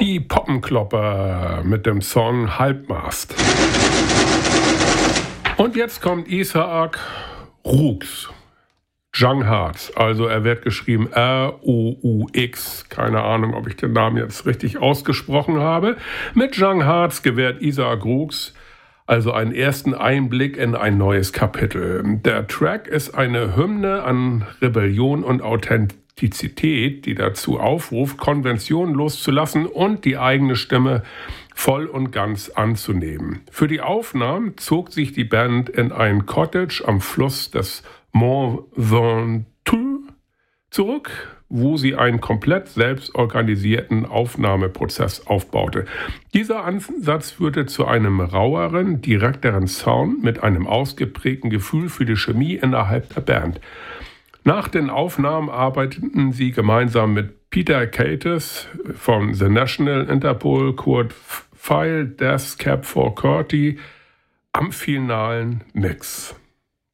Die Poppenklopper mit dem Song Halbmast. Und jetzt kommt Isaac Roux. Young Hearts, also er wird geschrieben R-O-U-X. Keine Ahnung, ob ich den Namen jetzt richtig ausgesprochen habe. Mit Young Hearts gewährt Isaac Roux also einen ersten Einblick in ein neues Kapitel. Der Track ist eine Hymne an Rebellion und Authentizität, die dazu aufruft, Konventionen loszulassen und die eigene Stimme voll und ganz anzunehmen. Für die Aufnahmen zog sich die Band in ein Cottage am Fluss des Mont Ventoux zurück, wo sie einen komplett selbst organisierten Aufnahmeprozess aufbaute. Dieser Ansatz führte zu einem raueren, direkteren Sound mit einem ausgeprägten Gefühl für die Chemie innerhalb der Band. Nach den Aufnahmen arbeiteten sie gemeinsam mit Peter Cates von The National, Interpol, Kurt Feil, Death Cab for Cutie am finalen Mix.